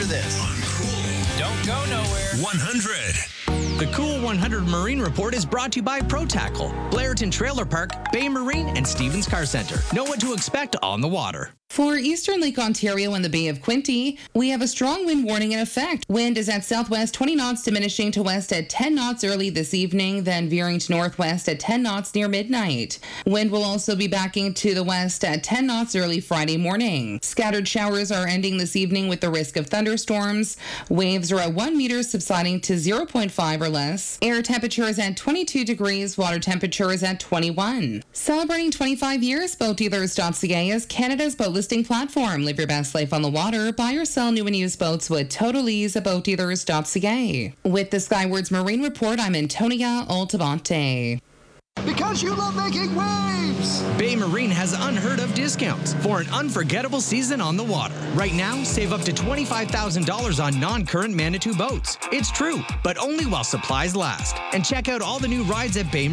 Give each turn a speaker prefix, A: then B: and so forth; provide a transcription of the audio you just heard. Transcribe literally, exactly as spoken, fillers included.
A: this.
B: Don't go nowhere.
C: one hundred.
D: The Cool one hundred Marine Report is brought to you by ProTackle, Blairton Trailer Park, Bay Marine, and Stevens Car Center. Know what to expect on the water.
E: For eastern Lake Ontario and the Bay of Quinte, we have a strong wind warning in effect. Wind is at southwest twenty knots, diminishing to west at ten knots early this evening, then veering to northwest at ten knots near midnight. Wind will also be backing to the west at ten knots early Friday morning. Scattered showers are ending this evening with the risk of thunderstorms. Waves are at one meter, subsiding to zero point five or less. Air temperature is at twenty-two degrees. Water temperature is at twenty-one. Celebrating twenty-five years, boat dealers dot c a is Canada's boat listing platform. Live your best life on the water. Buy or sell new and used boats with Total Ease at boat dealers dot c a. With the Skywards Marine Report, I'm Antonia Altabante.
A: Because you love making waves!
D: Bay Marine has unheard of discounts for an unforgettable season on the water. Right now, save up to twenty-five thousand dollars on non-current Manitou boats. It's true, but only while supplies last. And check out all the new rides at Bay